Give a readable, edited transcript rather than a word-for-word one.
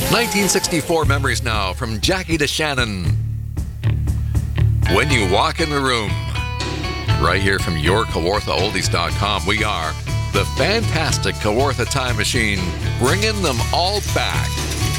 1964 memories now from Jackie to Shannon. When you walk in the room, right here from your KawarthaOldies.com, we are the fantastic Kawartha Time Machine, bringing them all back.